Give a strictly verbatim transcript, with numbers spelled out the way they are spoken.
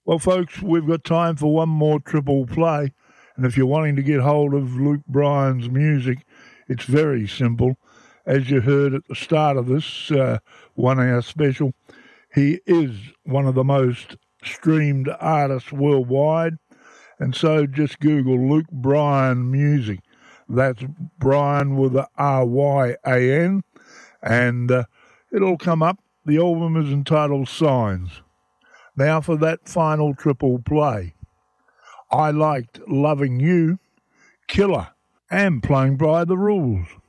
Well, folks, we've got time for one more triple play. And if you're wanting to get hold of Luke Bryan's music, it's very simple. As you heard at the start of this uh, one-hour special, he is one of the most streamed artists worldwide. And so just Google Luke Bryan music. That's Bryan with a R Y A N. And uh, it'll come up. The album is entitled Signs. Now for that final triple play. I Liked Loving You, Killer, and Playing by the Rules.